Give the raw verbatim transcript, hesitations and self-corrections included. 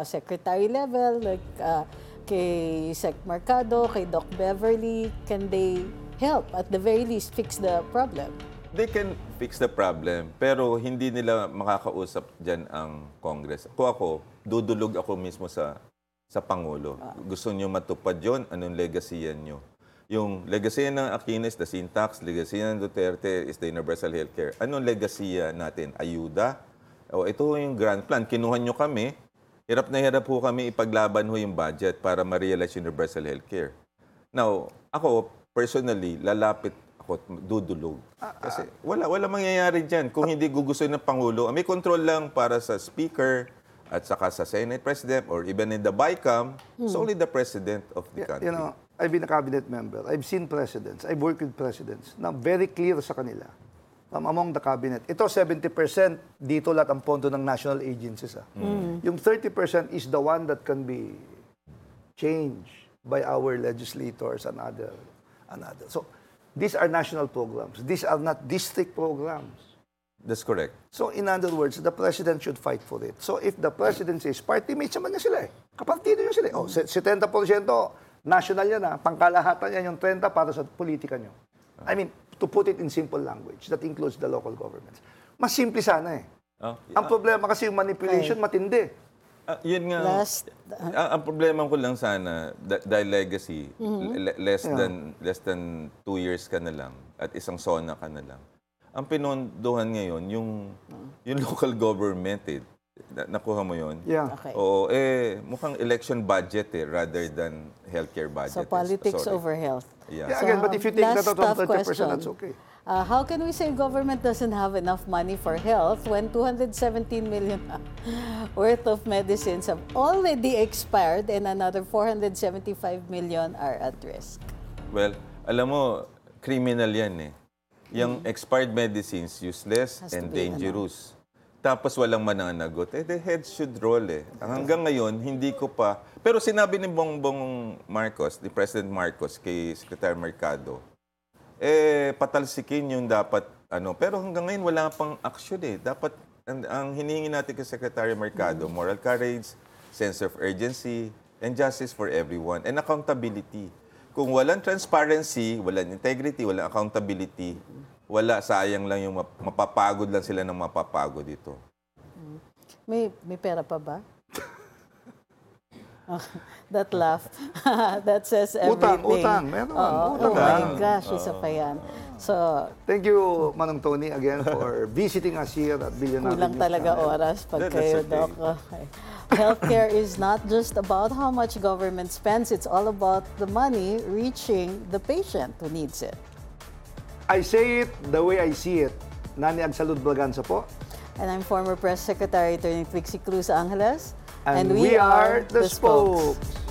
secretary level, like uh, kay Sec Mercado, kay Doc Beverly, can they help at the very least fix the problem? They can fix the problem, pero hindi nila makakausap dyan ang Congress. Kung ako, dudulog ako mismo sa sa Pangulo. Gusto nyo matupad yon, anong legacy yan nyo? Yung legacy ng Aquino is the sin tax, legacy ng Duterte is the universal healthcare. Anong legacy natin? Ayuda? O ito yung grand plan. Kinuha nyo kami, hirap na hirap po kami ipaglaban ho yung budget para ma-realize universal healthcare. Now, ako, personally, lalapit ako, dudulog. Kasi wala, wala mangyayari dyan kung hindi gugustuhin ng Pangulo. May control lang para sa Speaker, at saka sa Senate President or even in the BICAM, hmm. it's only the President of the yeah, country. You know, I've been a cabinet member. I've seen presidents. I've worked with presidents na very clear sa kanila from among the cabinet. Ito, seventy percent dito lahat ang pondo ng national agencies. Ah. Hmm. Yung thirty percent is the one that can be changed by our legislators and other. And other. So, these are national programs. These are not district programs. That's correct. So, in other words, the president should fight for it. So, if the president says, party mates naman niya sila eh. Kapartido niya sila eh. Oh, seventy percent national yan ah. Pangkalahatan yan yung thirty para sa politika niyo. I mean, to put it in simple language, that includes the local governments. Mas simple sana eh. Oh, yeah. Ang problema kasi yung manipulation okay. matindi. Uh, yun nga. Last, uh, ang problema ko lang sana, dahil legacy, mm-hmm. less, yeah. than, less than two years ka na lang at isang SONA ka na lang. Ang pinondohan ngayon, yung, yung local government, eh. Nakuha mo yun? Yeah. Okay. Oo, eh, mukhang election budget eh, rather than healthcare budget. So, politics Sorry. over health. Yeah. yeah, again, but if you take that out of thirty percent, that's okay. Uh, how can we say government doesn't have enough money for health when two hundred seventeen million worth of medicines have already expired and another four hundred seventy-five million are at risk? Well, alam mo, criminal yan eh. Yung expired medicines, useless and dangerous. Ano. Tapos walang mananagot. Eh, the heads should roll eh. Hanggang ngayon, hindi ko pa... Pero sinabi ni Bongbong Marcos, ni President Marcos, kay Secretary Mercado, eh, patalsikin yung dapat... ano. Pero hanggang ngayon, wala pang action eh. Dapat, ang, ang hinihingi natin kay Secretary Mercado, moral courage, sense of urgency, and justice for everyone, and accountability. Kung walang transparency, walang integrity, walang accountability, wala, sayang lang yung mapapagod lang sila ng mapapagod dito. May, may pera pa ba? That laugh. That says everything. Utang, utang. Meron. Oh, utang. Oh my gosh, isa pa yan. So, thank you, Manong Tony, again, for visiting us here at Billionaire. Kulang talaga oras pag kayo, okay. Doc. Okay. Healthcare is not just about how much government spends, it's all about the money reaching the patient who needs it. I say it the way I see it. Nani Agsalud Braganza po. And I'm former Press Secretary Attorney Trixie Cruz Angeles. And, and we, we are, are the spokes. spokes.